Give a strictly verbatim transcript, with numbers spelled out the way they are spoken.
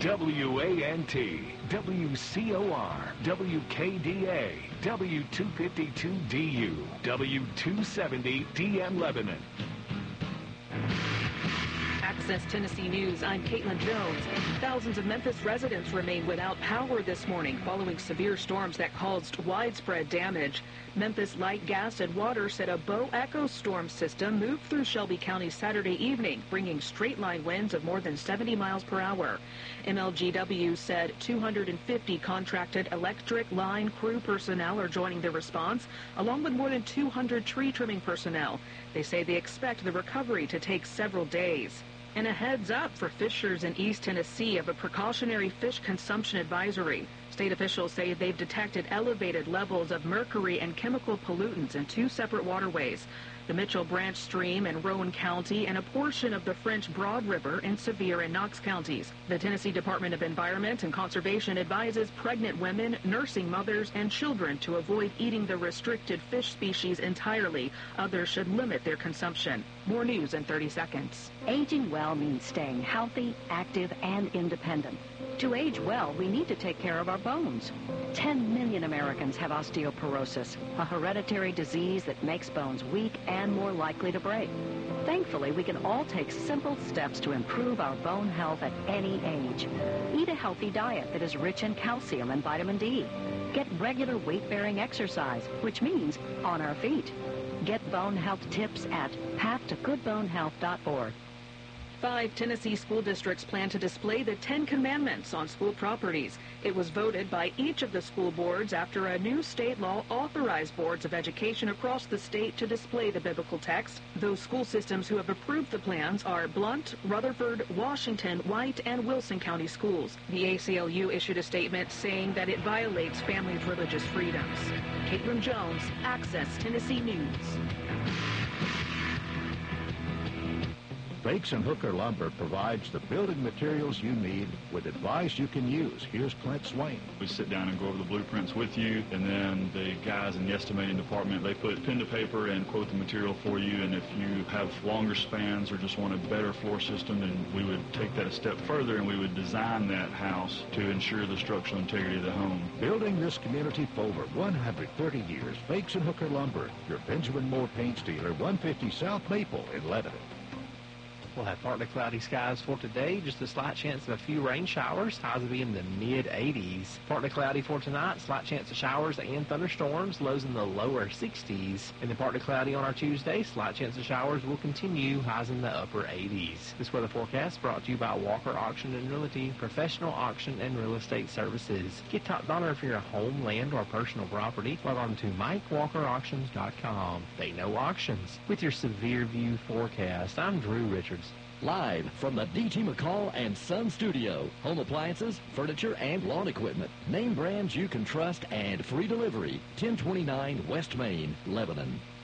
W A N T, W C O R, W K D A, W two fifty-two D U, W two seventy D M Lebanon. Access Tennessee News, I'm Caitlin Jones. Thousands of Memphis residents remain without power this morning following severe storms that caused widespread damage. Memphis Light, Gas, and Water said a Bo Echo storm system moved through Shelby County Saturday evening, bringing straight-line winds of more than seventy miles per hour. M L G W said two hundred fifty contracted electric line crew personnel are joining the response, along with more than two hundred tree trimming personnel. They say they expect the recovery to take several days. And a heads up for fishers in East Tennessee of a precautionary fish consumption advisory. State officials say they've detected elevated levels of mercury and chemical pollutants in two separate waterways, the Mitchell Branch Stream in Rowan County and a portion of the French Broad River in Sevier and Knox counties. The Tennessee Department of Environment and Conservation advises pregnant women, nursing mothers, and children to avoid eating the restricted fish species entirely. Others should limit their consumption. More news in thirty seconds. Aging well means staying healthy, active, and independent. To age well, we need to take care of our bones. ten million Americans have osteoporosis, a hereditary disease that makes bones weak and more likely to break. Thankfully, we can all take simple steps to improve our bone health at any age. Eat a healthy diet that is rich in calcium and vitamin D. Get regular weight-bearing exercise, which means on our feet. Get bone health tips at path to good bone health dot org. Five Tennessee school districts plan to display the Ten Commandments on school properties. It was voted by each of the school boards after a new state law authorized boards of education across the state to display the biblical text. Those school systems who have approved the plans are Blount, Rutherford, Washington, White, and Wilson County schools. The A C L U issued a statement saying that it violates families' religious freedoms. Caitlin Jones, Access Tennessee News. Bakes and Hooker Lumber provides the building materials you need with advice you can use. Here's Clint Swain. We sit down and go over the blueprints with you, and then the guys in the estimating department, they put pen to paper and quote the material for you, and if you have longer spans or just want a better floor system, then we would take that a step further and we would design that house to ensure the structural integrity of the home. Building this community for over one hundred thirty years, Bakes and Hooker Lumber, your Benjamin Moore paint dealer, one fifty South Maple in Lebanon. We'll have partly cloudy skies for today, just a slight chance of a few rain showers. Highs will be in the mid eighties. Partly cloudy for tonight, slight chance of showers and thunderstorms, lows in the lower sixties. And then partly cloudy on our Tuesday, slight chance of showers will continue, highs in the upper eighties. This weather forecast brought to you by Walker Auction and Realty, professional auction and real estate services. Get top dollar for your home, land, or personal property. Log on to Mike Walker Auctions dot com. They know auctions. With your Severe View forecast, I'm Drew Richards. Live from the D T McCall and Son Studio. Home appliances, furniture, and lawn equipment. Name brands you can trust and free delivery. ten twenty-nine West Main, Lebanon.